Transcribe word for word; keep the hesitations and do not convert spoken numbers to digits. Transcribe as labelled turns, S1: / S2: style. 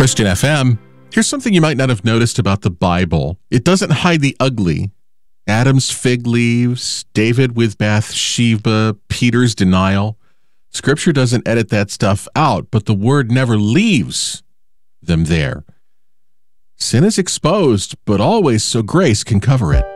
S1: Christian F M. Here's something you might not have noticed about the Bible. It doesn't hide the ugly. Adam's fig leaves, David with Bathsheba, Peter's denial. Scripture doesn't edit that stuff out, but the word never leaves them there. Sin is exposed, but always so grace can cover it.